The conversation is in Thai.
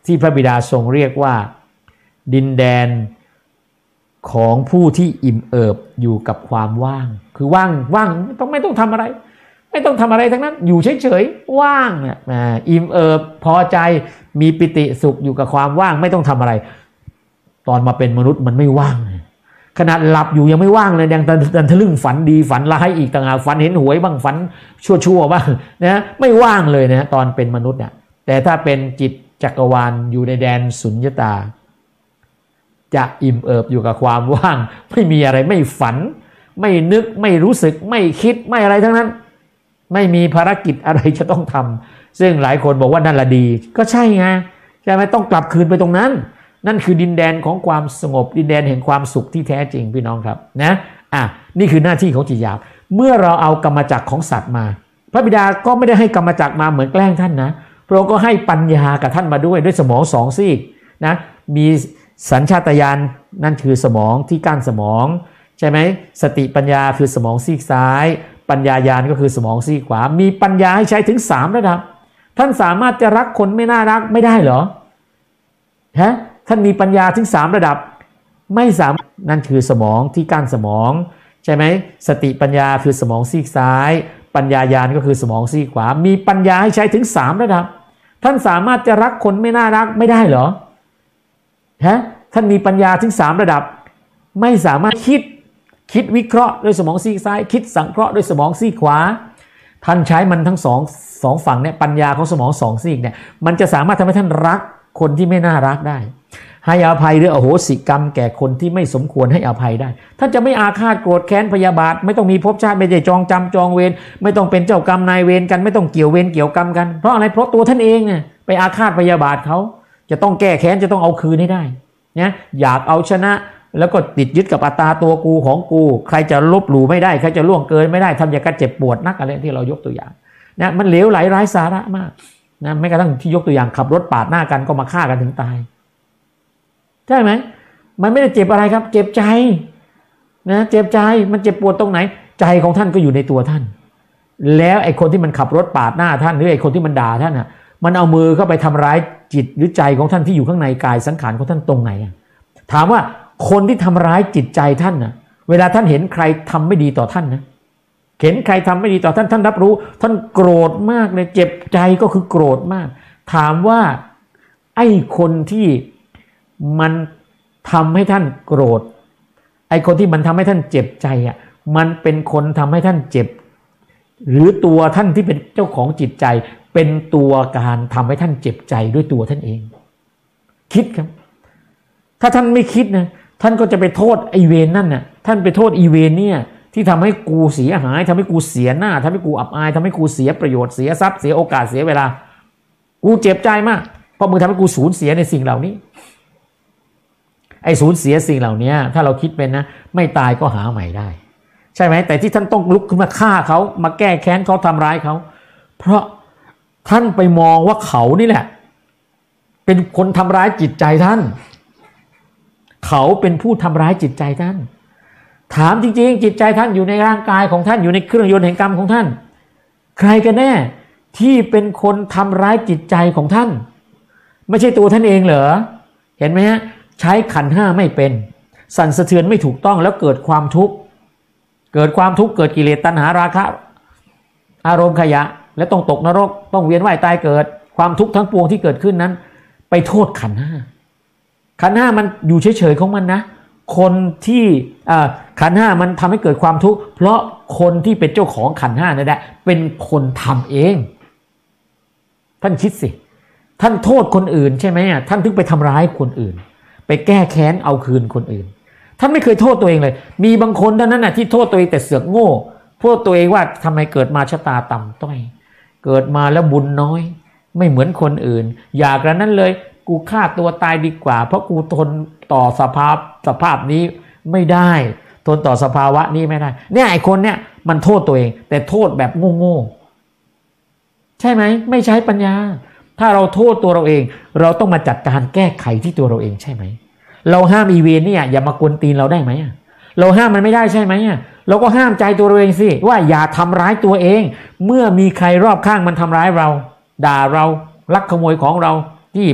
ที่พระบิดาทรงเรียกว่าดินแดนของผู้ที่อิ่มเอิบอยู่กับความว่างคือว่างไม่ต้องทำอะไรไม่ต้องทำอะไรทั้งนั้นอยู่เฉยๆว่างเนี่ยอิ่มเอิบพอใจมีปิติสุขอยู่กับความว่างไม่ต้องทำอะไรตอนมาเป็นมนุษย์มันไม่ว่างขนาดหลับอยู่ยังไม่ว่างเลยยังดันทะลึ่งฝันดีฝันร้ายอีกต่างหากฝันเห็นหวยบ้างฝันชั่วบ้างนะไม่ว่างเลยนะตอนเป็นมนุษย์เนี่ยแต่ถ้าเป็นจิตจักรวาลอยู่ในแดนสุญญตาจะอิ่มเอิบอยู่กับความว่างไม่มีอะไรไม่ฝันไม่นึกไม่รู้สึกไม่คิดไม่อะไรทั้งนั้นไม่มีภารกิจอะไรจะต้องทำซึ่งหลายคนบอกว่านั่นละดีก็ใช่ไงใช่ไหมต้องกลับคืนไปตรงนั้นนั่นคือดินแดนของความสงบดินแดนแห่งความสุขที่แท้จริงพี่น้องครับนะนี่คือหน้าที่ของจิตหยาบเมื่อเราเอากรรมจักรของสัตว์มาพระบิดาก็ไม่ได้ให้กรรมจักรมาเหมือนแกล้งท่านนะพระองค์ก็ให้ปัญญากับท่านมาด้วยสมองสองซีกนะมีสัญชาตญาณนั่นคือสมองที่ก้านสมองใช่ไหมสติปัญญาคือสมองซีกซ้ายปัญญาญาณก็คือสมองซีกขวามีปัญญาให้ใช้ถึง3ระดับท่านสามารถจะรักคนไม่น่ารักไม่ได้เหรอฮะท่านมีปัญญาถึง3ระดับไม่สามารถนั่นคือสมองที่ก้านสมองใช่ไหมสติปัญญาคือสมองซีกซ้ายปัญญาญาณก็คือสมองซีกขวามีปัญญาให้ใช้ถึง3ระดับท่านสามารถจะรักคนไม่น่ารักไม่ได้เหรอฮะท่านมีปัญญาถึง3ระดับไม่สามารถคิดวิเคราะห์ด้วยสมองซีกซ้ายคิดสังเคราะห์ด้วยสมองซีกขวาท่านใช้มันทั้งสองฝั่งเนี่ยปัญญาของสมอง2ซีกเนี่ยมันจะสามารถทำให้ท่านรักคนที่ไม่น่ารักได้ให้อภัยหรืออโหสิกรรมแก่คนที่ไม่สมควรให้อภัยได้ท่านจะไม่อาฆาตโกรธแค้นพยาบาทไม่ต้องมีภพชาติไม่ได้จองจำจองเวรไม่ต้องเป็นเจ้ากรรมนายเวรกันไม่ต้องเกี่ยวเวรเกี่ยวกรรมกันเพราะอะไรเพราะตัวท่านเองเนี่ยไปอาฆาตพยาบาทเขาจะต้องแก้แค้นจะต้องเอาคืนให้ได้นะอยากเอาชนะแล้วก็ติดยึดกับอัตตาตัวกูของกูใครจะลบหลู่ไม่ได้ใครจะล่วงเกินไม่ได้ทำอย่างการเจ็บปวดนักอะไรที่เรายกตัวอย่างนะมันเหลวไหลไร้สาระมากนะไม่กระทั่งที่ยกตัวอย่างขับรถปาดหน้ากันก็มาฆ่ากันถึงตายใช่ไหมมันไม่ได้เจ็บอะไรครับเจ็บใจนะเจ็บใจมันเจ็บปวดตรงไหนใจของท่านก็อยู่ในตัวท่านแล้วไอ้คนที่มันขับรถปาดหน้าท่านหรือไอ้คนที่มันด่าท่านอ่ะมันเอามือเข้าไปทำร้ายจิตหรือใจของท่านที่อยู่ข้างในกายสังขารของท่านตรงไหนถามว่าคนที่ทำร้ายจิตใจท่านน่ะเวลาท่านเห็นใครทำไม่ดีต่อท่านนะเห็นใครทำไม่ดีต่อท่านท่านรับรู้ท่านโกรธมากเลยเจ็บใจก็คือโกรธมากถามว่าไอ้คนที่มันทำให้ท่านโกรธไอ้คนที่มันทำให้ท่านเจ็บใจอ่ะมันเป็นคนทำให้ท่านเจ็บหรือตัวท่านที่เป็นเจ้าของจิตใจเป็นตัวการทำให้ท่านเจ็บใจด้วยตัวท่านเองคิดครับถ้าท่านไม่คิดนะท่านก็จะไปโทษไอเวรนั่นน่ะท่านไปโทษอีเวรเนี่ยที่ทำให้กูเสียหายทำให้กูเสียหน้าทำให้กูอับอายทำให้กูเสียประโยชน์เสียทรัพย์เสียโอกาสเสียเวลากูเจ็บใจมากเพราะมึงทำให้กูสูญเสียในสิ่งเหล่านี้ไอ้สูญเสียสิ่งเหล่านี้ถ้าเราคิดเป็นนะไม่ตายก็หาใหม่ได้ใช่ไหมแต่ที่ท่านต้องลุกขึ้นมาฆ่าเขามาแก้แค้นเขาทำร้ายเขาเพราะท่านไปมองว่าเขานี่แหละเป็นคนทำร้ายจิตใจท่านเขาเป็นผู้ทำร้ายจิตใจท่านถามจริงๆจิตใจท่านอยู่ในร่างกายของท่านอยู่ในเครื่องยนต์แห่งกรรมของท่านใครกันแน่ที่เป็นคนทำร้ายจิตใจของท่านไม่ใช่ตัวท่านเองเหรอเห็นไหมฮะใช้ขันธ์ห้าไม่เป็นสั่นสะเทือนไม่ถูกต้องแล้วเกิดความทุกข์เกิดกิเลสตัณหาราคะอารมณ์ขยะและต้องตกนรกต้องเวียนว่ายตายเกิดความทุกข์ทั้งปวงที่เกิดขึ้นนั้นไปโทษขันธ์ห้ามันอยู่เฉยๆของมันนะคนที่ขันธ์ห้ามันทำให้เกิดความทุกข์เพราะคนที่เป็นเจ้าของขันธ์ห้านั่นแหละเป็นคนทำเองท่านคิดสิท่านโทษคนอื่นใช่ไหมท่านถึงไปทำร้ายคนอื่นไปแก้แค้นเอาคืนคนอื่นท่านไม่เคยโทษตัวเองเลยมีบางคนเท่านั้นที่โทษตัวเองแต่เสือกโง่โทษตัวเองว่าทำไมเกิดมาชะตาต่ำต้อยเกิดมาแล้วบุญน้อยไม่เหมือนคนอื่นอยากแล้วนั้นเลยกูฆ่าตัวตายดีกว่าเพราะกูทนต่อสภาพนี้ไม่ได้ทนต่อสภาวะนี้ไม่ได้เนี่ยไอ้คนเนี่ยมันโทษตัวเองแต่โทษแบบโง่ๆใช่ไหมไม่ใช้ปัญญาถ้าเราโทษตัวเราเองเราต้องมาจัดการแก้ไขที่ตัวเราเองใช่ไหมเราห้ามอีเวนเนี่ยอย่ามากวนตีนเราได้ไหมเราห้ามมันไม่ได้ใช่ไหมเราก็ห้ามใจตัวเราเองสิว่าอย่าทำร้ายตัวเองเมื่อมีใครรอบข้างมันทำร้ายเราด่าเราลักขโมยของเรา